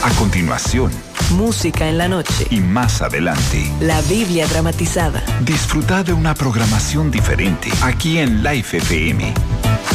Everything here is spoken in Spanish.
A continuación, música en la noche. Y más adelante, la Biblia dramatizada. Disfruta de una programación diferente aquí en Life FM.